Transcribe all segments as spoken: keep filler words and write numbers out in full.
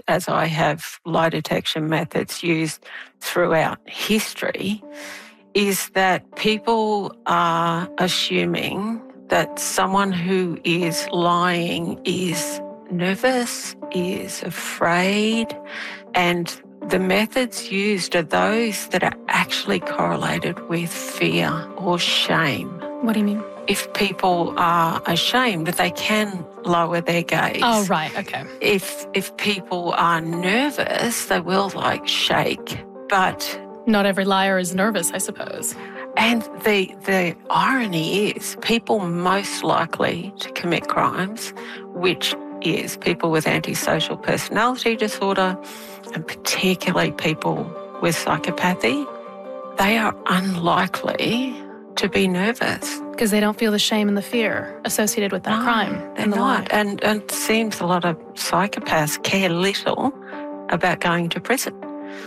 as I have lie detection methods used throughout history, is that people are assuming that someone who is lying is nervous, is afraid, and the methods used are those that are actually correlated with fear or shame. What do you mean? If people are ashamed, they can lower their gaze. Oh, right, okay. If if people are nervous, they will like shake, but not every liar is nervous, I suppose. And the the irony is people most likely to commit crimes, which is people with antisocial personality disorder, and particularly people with psychopathy, they are unlikely to be nervous. Because they don't feel the shame and the fear associated with that no, crime. They're and the not. lie. And, and it seems a lot of psychopaths care little about going to prison.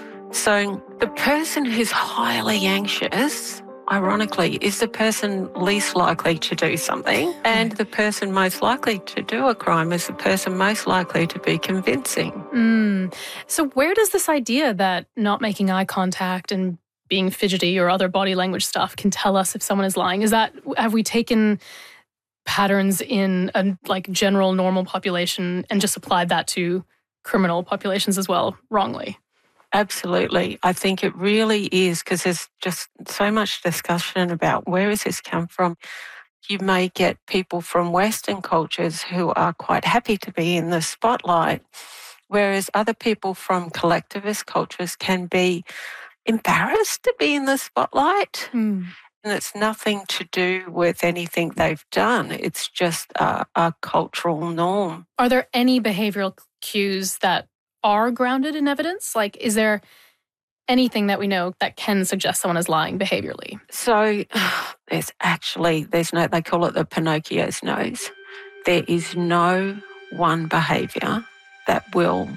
So the person who's highly anxious, ironically, is the person least likely to do something, and the person most likely to do a crime is the person most likely to be convincing. Mm. So where does this idea that not making eye contact and being fidgety or other body language stuff can tell us if someone is lying? Is that, have we taken patterns in a like general normal population and just applied that to criminal populations as well wrongly? Absolutely. I think it really is, because there's just so much discussion about where has this come from. You may get people from Western cultures who are quite happy to be in the spotlight, whereas other people from collectivist cultures can be embarrassed to be in the spotlight. Mm. And it's nothing to do with anything they've done. It's just a, a cultural norm. Are there any behavioral cues that are grounded in evidence? Like, is there anything that we know that can suggest someone is lying behaviorally? So there's actually, there's no, they call it the Pinocchio's nose. There is no one behaviour that will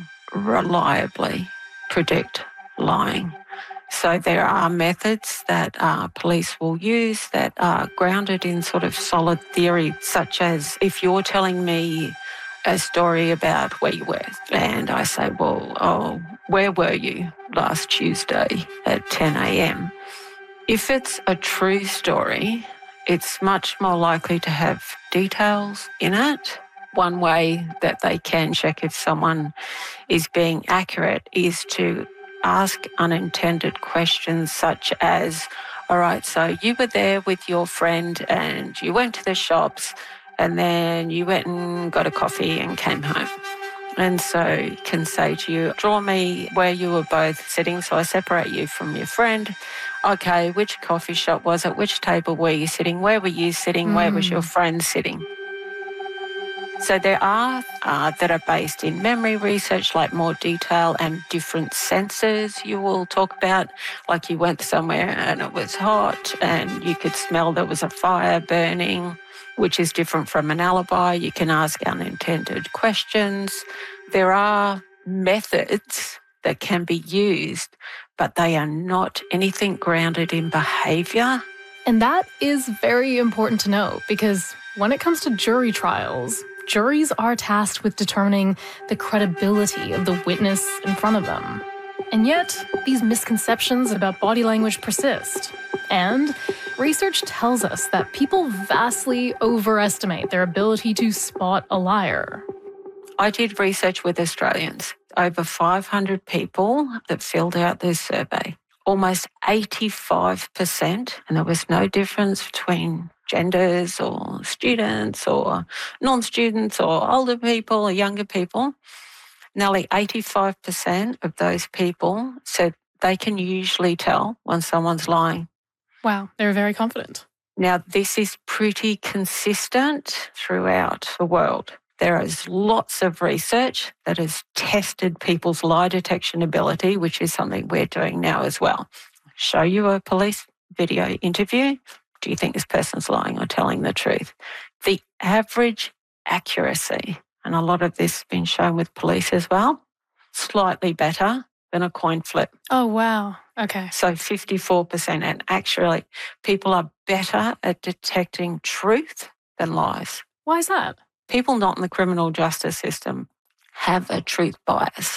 reliably predict lying. So there are methods that uh, police will use that are grounded in sort of solid theory, such as if you're telling me a story about where you were, and I say, well, oh, where were you last Tuesday at ten a.m.? If it's a true story, it's much more likely to have details in it. One way that they can check if someone is being accurate is to ask unintended questions such as, all right, so you were there with your friend and you went to the shops and then you went and got a coffee and came home. And so you can say to you, draw me where you were both sitting, so I separate you from your friend. Okay, which coffee shop was it? Which table were you sitting? Where were you sitting? Mm. Where was your friend sitting? So there are uh, that are based in memory research, like more detail and different senses you will talk about, like you went somewhere and it was hot and you could smell there was a fire burning, which is different from an alibi. You can ask unintended questions. There are methods that can be used, but they are not anything grounded in behaviour. And that is very important to know, because when it comes to jury trials, juries are tasked with determining the credibility of the witness in front of them. And yet, these misconceptions about body language persist. And research tells us that people vastly overestimate their ability to spot a liar. I did research with Australians, over five hundred people that filled out this survey. Almost eighty-five percent, and there was no difference between genders or students or non-students or older people or younger people. Nearly eighty-five percent of those people said they can usually tell when someone's lying. Wow, they're very confident. Now, this is pretty consistent throughout the world. There is lots of research that has tested people's lie detection ability, which is something we're doing now as well. Show you a police video interview. Do you think this person's lying or telling the truth? The average accuracy, and a lot of this has been shown with police as well, slightly better than a coin flip. Oh, wow. Okay. So fifty-four percent. And actually, people are better at detecting truth than lies. Why is that? People not in the criminal justice system have a truth bias.